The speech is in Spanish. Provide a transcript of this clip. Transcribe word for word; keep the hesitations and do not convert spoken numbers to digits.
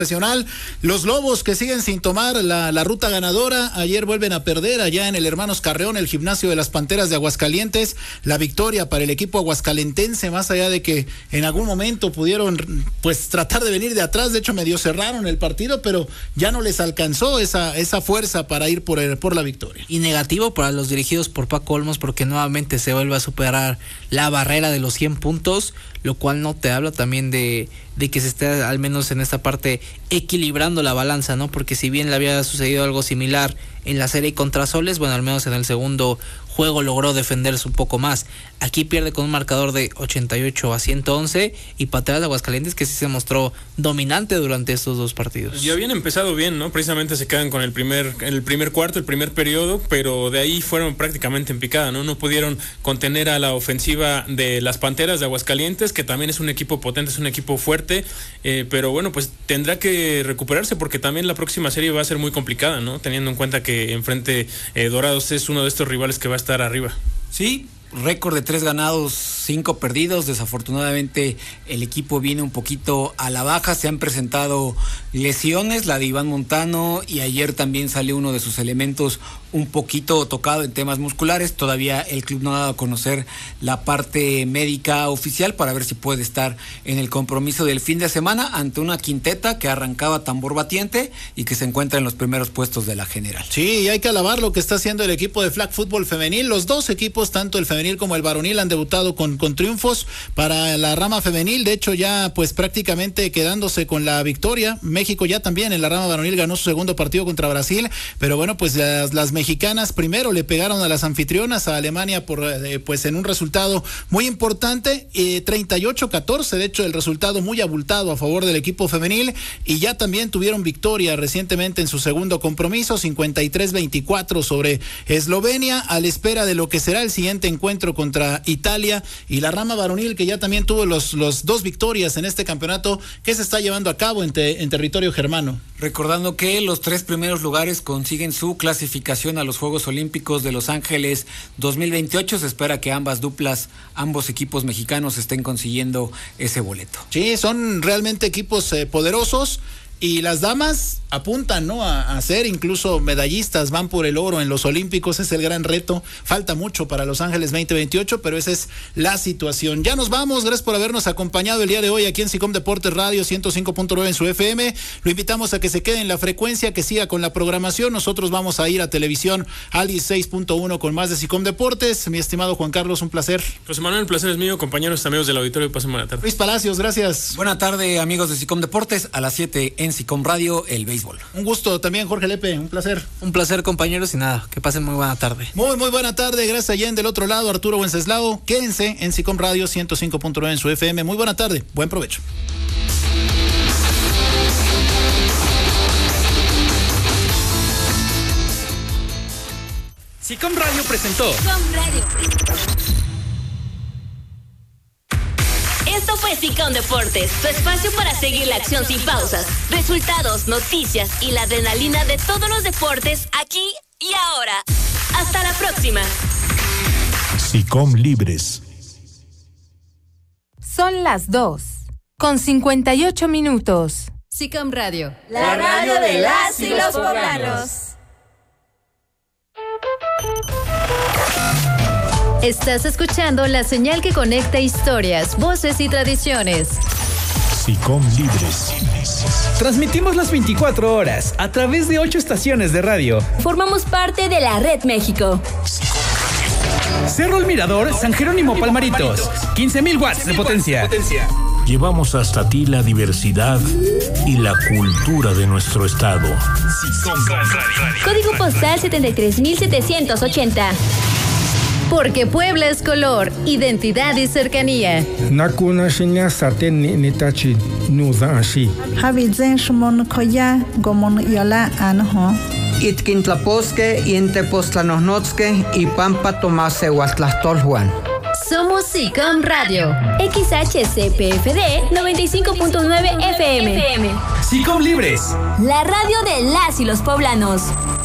Profesional. Los Lobos que siguen sin tomar la, la ruta ganadora, ayer vuelven a perder allá en el Hermanos Carreón, el gimnasio de las Panteras de Aguascalientes. La victoria para el equipo aguascalentense, más allá de que en algún momento pudieron pues tratar de venir de atrás, de hecho medio cerraron el partido, pero ya no les alcanzó esa, esa fuerza para ir por, el, por la victoria. Y negativo para los dirigidos por Paco Olmos, porque nuevamente se vuelve a superar la barrera de los cien puntos, lo cual no te habla también de, de que se esté al menos en esta parte equilibrando la balanza, ¿no? Porque si bien le había sucedido algo similar en la serie contra Soles, bueno, al menos en el segundo juego logró defenderse un poco más. Aquí pierde con un marcador de ochenta y ocho a ciento once y Panteras de Aguascalientes que sí se mostró dominante durante estos dos partidos. Ya habían empezado bien, ¿no? Precisamente se quedan con el primer el primer cuarto, el primer periodo, pero de ahí fueron prácticamente en picada, ¿no? No pudieron contener a la ofensiva de las Panteras de Aguascalientes, que también es un equipo potente, es un equipo fuerte, eh, pero bueno, pues tendrá que recuperarse porque también la próxima serie va a ser muy complicada, ¿no? Teniendo en cuenta que enfrente eh, Dorados es uno de estos rivales que va a estar arriba. Sí, récord de tres ganados, cinco perdidos. Desafortunadamente el equipo viene un poquito a la baja, se han presentado lesiones, la de Iván Montano, y ayer también salió uno de sus elementos un poquito tocado en temas musculares. Todavía el club no ha dado a conocer la parte médica oficial para ver si puede estar en el compromiso del fin de semana ante una quinteta que arrancaba tambor batiente y que se encuentra en los primeros puestos de la general. Sí, y hay que alabar lo que está haciendo el equipo de flag fútbol femenil. Los dos equipos, tanto el femenil como el varonil, han debutado con, con triunfos para la rama femenil. De hecho, ya pues prácticamente quedándose con la victoria. México ya también en la rama varonil ganó su segundo partido contra Brasil, pero bueno, pues las, las mexicanas primero le pegaron a las anfitrionas, a Alemania, por eh, pues en un resultado muy importante, eh, treinta y ocho a catorce, de hecho el resultado muy abultado a favor del equipo femenil, y ya también tuvieron victoria recientemente en su segundo compromiso, cincuenta y tres a veinticuatro sobre Eslovenia, a la espera de lo que será el siguiente encuentro contra Italia. Y la rama varonil que ya también tuvo los, los dos victorias en este campeonato que se está llevando a cabo en, te, en territorio germano. Recordando que los tres primeros lugares consiguen su clasificación a los Juegos Olímpicos de Los Ángeles dos mil veintiocho. Se espera que ambas duplas, ambos equipos mexicanos estén consiguiendo ese boleto. Sí, son realmente equipos eh, poderosos. Y las damas apuntan, ¿no? A, a ser incluso medallistas, van por el oro en los Olímpicos, es el gran reto. Falta mucho para Los Ángeles veinte veintiocho, pero esa es la situación. Ya nos vamos, gracias por habernos acompañado el día de hoy aquí en SICOM Deportes Radio ciento cinco punto nueve en su F M. Lo invitamos a que se quede en la frecuencia, que siga con la programación. Nosotros vamos a ir a televisión al dieciséis punto uno con más de SICOM Deportes. Mi estimado Juan Carlos, un placer. José Manuel, el placer es mío, compañeros, amigos del auditorio, pasen buena tarde. Luis Palacios, gracias. Buena tarde, amigos de SICOM Deportes, a las siete en SICOM Radio, el béisbol. Un gusto también, Jorge Lepe, un placer. Un placer, compañeros, y nada, que pasen muy buena tarde. Muy, muy buena tarde, gracias allá en del otro lado, Arturo Wenceslao. Quédense en SICOM Radio ciento cinco punto nueve en su F M. Muy buena tarde, buen provecho. SICOM Radio presentó. SICOM Radio. Esto fue SICOM Deportes, tu espacio para seguir la acción sin pausas, resultados, noticias y la adrenalina de todos los deportes aquí y ahora. Hasta la próxima. SICOM Libres. Son las dos, con cincuenta y ocho minutos. SICOM Radio, la radio de las y los poblanos. Estás escuchando la señal que conecta historias, voces y tradiciones. SICOM Libres. Transmitimos las veinticuatro horas a través de ocho estaciones de radio. Formamos parte de la Red México. Cerro El Mirador, San Jerónimo Palmaritos. quince mil watts de potencia. Llevamos hasta ti la diversidad y la cultura de nuestro estado. Código postal setenta y tres mil setecientos ochenta. Porque Puebla es color, identidad y cercanía. Nakuna shinya saten nitachi nuza ashi. Habizen shmon koya gomon yola anho. Itkintlaposque, Intepostlanosnotzque y Pampa Tomase Huastlastolhuan. Somos SICOM Radio. X H C P F D noventa y cinco punto nueve F M. SICOM Libres. La radio de las y los poblanos.